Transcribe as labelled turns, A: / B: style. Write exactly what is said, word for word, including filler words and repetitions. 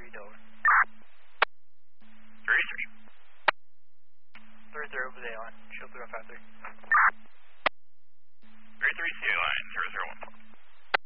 A: three Delaware.
B: three three.
A: three three over the island. Shield three one five three.